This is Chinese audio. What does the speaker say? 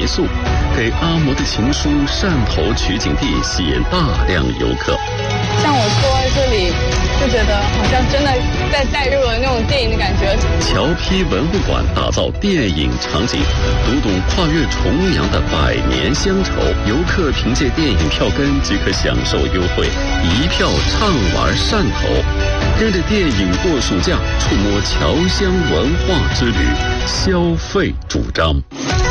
宿，给阿嬷的情书汕头取景地吸引大量游客。 像我坐在这里，就觉得好像真的在带入了那种电影的感觉。 侨批文物馆打造电影场景，读懂跨越重洋的百年乡愁。游客凭借电影票根即可享受优惠，一票畅玩汕头。跟着电影过暑假，触摸侨乡文化之旅，消费主张。